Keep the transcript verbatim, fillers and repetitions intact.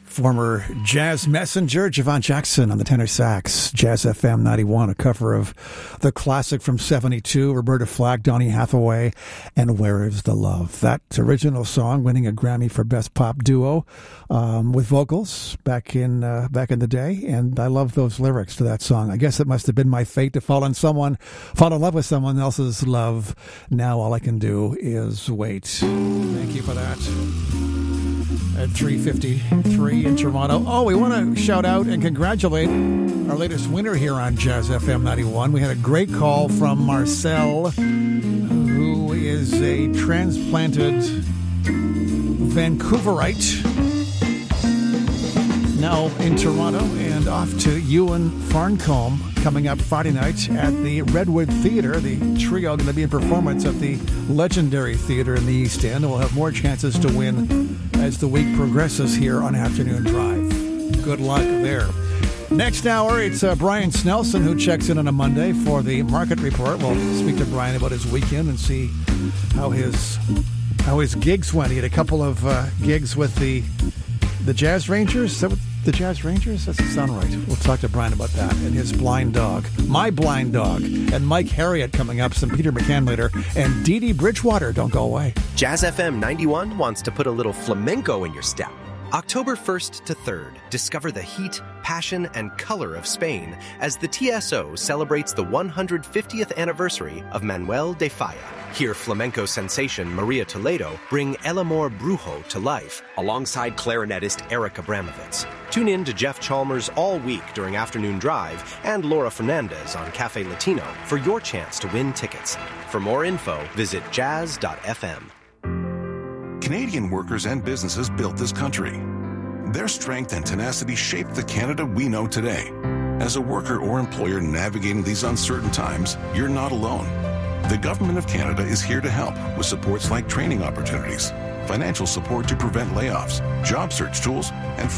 Former jazz messenger Javon Jackson on the tenor sax. Jazz F M ninety-one, a cover of the classic from seventy-two, Roberta Flack, Donny Hathaway, and Where Is the Love? That original song winning a Grammy for Best Pop Duo um, with vocals back in uh, back in the day, and I love those lyrics to that song. I guess it must have been my fate to fall in someone, fall in love with someone else's love. Now all I can do is wait. Thank you for that. At three fifty-three in Toronto. Oh, we want to shout out and congratulate our latest winner here on Jazz F M ninety-one. We had a great call from Marcel, who is a transplanted Vancouverite, now in Toronto, and off to Ewan Farncombe coming up Friday night at the Redwood Theatre. The trio going to be in performance at the legendary theatre in the East End. We'll have more chances to win as the week progresses here on Afternoon Drive. Good luck there. Next hour, it's uh, Brian Snelson, who checks in on a Monday for the Market Report. We'll speak to Brian about his weekend and see how his how his gigs went. He had a couple of uh, gigs with the the Jazz Rangers. Is that what, the Jazz Rangers? That doesn't sound right. We'll talk to Brian about that and his blind dog. My blind dog. And Mike Harriott coming up, some Peter McCann later, and Dee Dee Bridgewater. Don't go away. Jazz F M ninety-one wants to put a little flamenco in your step. October first to third, discover the heat, passion, and color of Spain as the T S O celebrates the one hundred fiftieth anniversary of Manuel de Falla. Hear flamenco sensation Maria Toledo bring El Amor Brujo to life alongside clarinetist Eric Abramovitz. Tune in to Jeff Chalmers all week during Afternoon Drive and Laura Fernandez on Cafe Latino for your chance to win tickets. For more info, visit jazz dot f m. Canadian workers and businesses built this country. Their strength and tenacity shaped the Canada we know today. As a worker or employer navigating these uncertain times, you're not alone. The Government of Canada is here to help with supports like training opportunities, financial support to prevent layoffs, job search tools, and